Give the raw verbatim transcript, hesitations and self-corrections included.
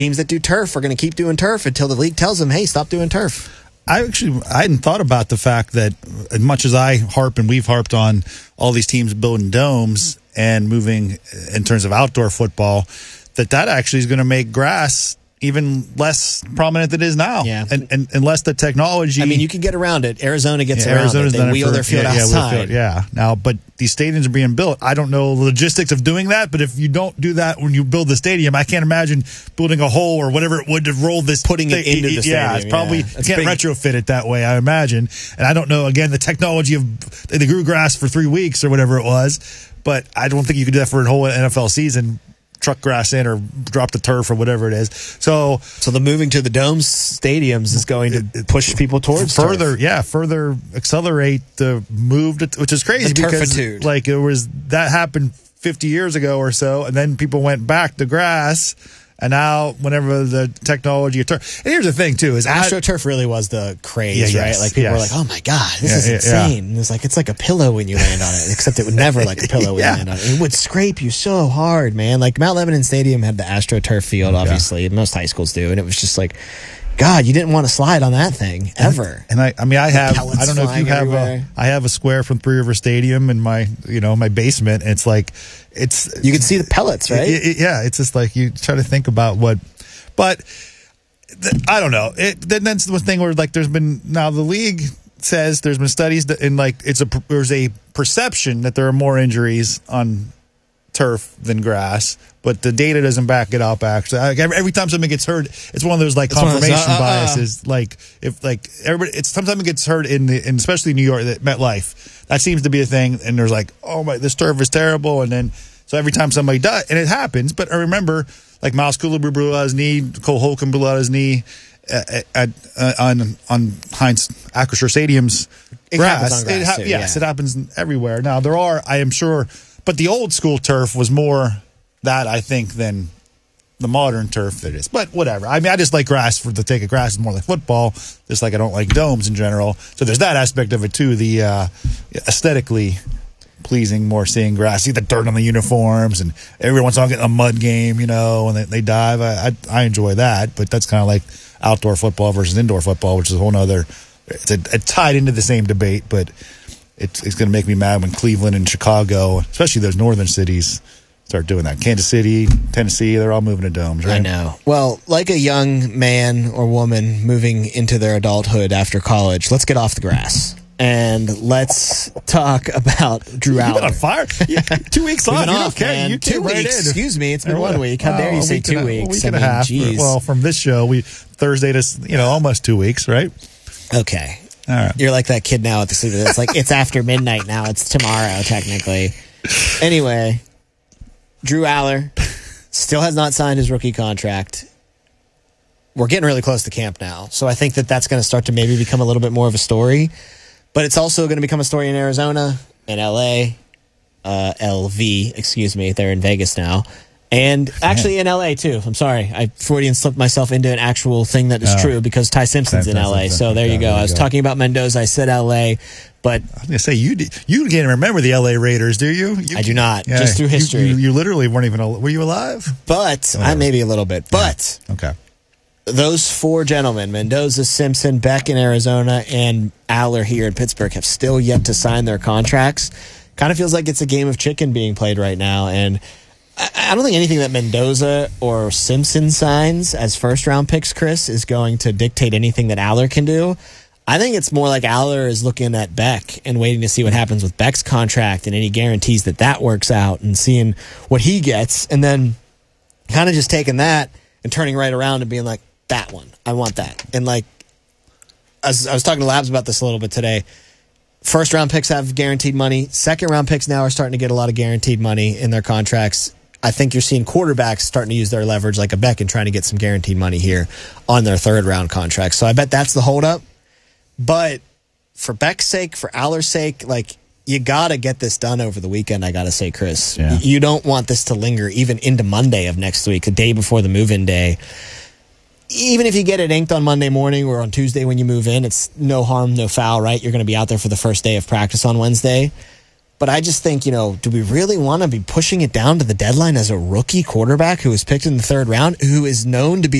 teams that do turf are going to keep doing turf until the league tells them, hey, stop doing turf. I actually I hadn't thought about the fact that as much as I harp and we've harped on all these teams building domes and moving in terms of outdoor football, that that actually is going to make grass even less prominent than it is now. Yeah. And, and unless the technology... I mean, you can get around it. Arizona gets yeah, around Arizona's it. They done wheel it for, their field yeah, yeah, outside. field, yeah. Now, but these stadiums are being built. I don't know the logistics of doing that, but if you don't do that when you build the stadium, I can't imagine building a hole or whatever it would to roll this. Putting it into the stadium. Yeah, it's probably... Yeah. You It's can't big. retrofit it that way, I imagine. And I don't know, again, the technology of... They grew grass for three weeks or whatever it was, but I don't think you could do that for a whole N F L season. Truck grass in or drop the turf or whatever it is. So so the moving to the domes stadiums is going to push people towards further, turf. yeah, further accelerate the move, to, which is crazy The because turfitude. like it was that happened fifty years ago or so, and then people went back to grass. And now, whenever the technology of turf, and here's the thing too: is AstroTurf really was the craze, Yeah, right? yes, Like people yes. were like, "Oh my god, this Yeah, is yeah, insane!" And it's like it's like a pillow when you land on it, except it would never like a pillow when Yeah. you land on it. It would scrape you so hard, man. Like Mount Lebanon Stadium had the AstroTurf field, obviously, most high schools do, and it was just like, God, you didn't want to slide on that thing ever. And I, I mean, I have, pellets I don't know if you flying have, everywhere. a, I have a square from Three River Stadium in my, you know, my basement. And it's like, it's, You can see the pellets, right? It, it, yeah, it's just like you try to think about what, but th- I don't know. It then that's the thing where like there's been now the league says there's been studies that in like it's a there's a perception that there are more injuries on turf than grass, but the data doesn't back it up. Actually, Like, every, every time something gets hurt, it's one of those like It's one of those, confirmation uh, uh, uh. biases. Like if like everybody, it's sometimes it gets hurt in the in especially New York, that MetLife. That seems to be a thing, and there's like, oh my, this turf is terrible, and then so every time somebody does, and it happens. But I remember like Miles Killebrew blew out his knee, Cole Holcomb blew out his knee at, at uh, on on Heinz Acrisure Stadium's It grass. happens on grass, It hap- too, yes, yeah. it happens everywhere. Now there are, I am sure, but the old school turf was more that I think than the modern turf that is. But whatever. I mean, I just like grass for the take of grass. It's more like football, just like I don't like domes in general. So there's that aspect of it too. The uh, aesthetically pleasing, more seeing grass, see the dirt on the uniforms, and every once in a while getting a mud game, you know, and they, they dive. I, I I enjoy that, but that's kind of like outdoor football versus indoor football, which is a whole nother. It's, a, it's tied into the same debate, but it's it's going to make me mad when Cleveland and Chicago, especially those northern cities, start doing that. Kansas City, Tennessee, they're all moving to domes, right? I know. Well, like a young man or woman moving into their adulthood after college, let's get off the grass. And let's talk about Drew You've been Aller. on fire. You- Two weeks We've off. been You off, don't care. man. You two came right weeks. in. Excuse me. It's been Or one what? week. How dare Oh, you a say week two and a- weeks? A week I and a mean, half. geez. Well, from this show, we Thursday to you know almost two weeks, right? Okay. All right. You're like that kid now at the sleep. It's like it's after midnight now. It's tomorrow, technically. Anyway, Drew Aller still has not signed his rookie contract. We're getting really close to camp now, so I think that that's going to start to maybe become a little bit more of a story. But it's also going to become a story in Arizona, in L A, uh, L V, excuse me. They're in Vegas now. And actually in L A too. I'm sorry. I Freudian slipped myself into an actual thing that is Oh. true because Ty Simpson's in Ty L A. Simpson. So there you Yeah, go. there I you was go. talking about Mendoza. I said L A, but I was gonna say you did- you can't remember the L A Raiders, do you? you I do not. Yeah, Just through you- history. You, you literally weren't even. al- Were you alive? but I Whatever. maybe a little bit. But Okay. those four gentlemen, Mendoza, Simpson, Beck in Arizona, and Aller here in Pittsburgh, have still yet to sign their contracts. Kind of feels like it's a game of chicken being played right now. And I, I don't think anything that Mendoza or Simpson signs as first round picks, Chris, is going to dictate anything that Aller can do. I think it's more like Aller is looking at Beck and waiting to see what happens with Beck's contract and any guarantees that that works out and seeing what he gets. And then kind of just taking that and turning right around and being like, that one, I want that. And like, I was, I was talking to Labs about this a little bit today. First round picks have guaranteed money. Second round picks now are starting to get a lot of guaranteed money in their contracts. I think you're seeing quarterbacks starting to use their leverage like a Beck and trying to get some guaranteed money here on their third round contracts. So I bet that's the holdup. But for Beck's sake, for Aller's sake, like, you got to get this done over the weekend, I got to say, Chris. Yeah. You don't want this to linger even into Monday of next week, the day before the move-in day. Even if you get it inked on Monday morning or on Tuesday when you move in, it's no harm, no foul, right? You're going to be out there for the first day of practice on Wednesday. But I just think, you know, do we really want to be pushing it down to the deadline as a rookie quarterback who was picked in the third round, who is known to be